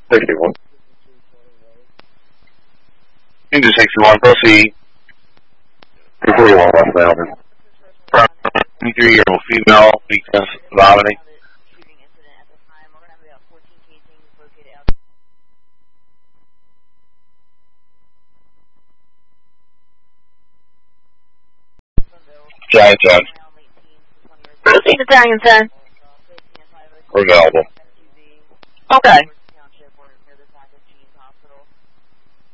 61. Into 61, proceed. 241 West Mountain. 23-year-old female, weakness, vomiting. Giant 10. Proceed to Italian 10. We're available. Okay.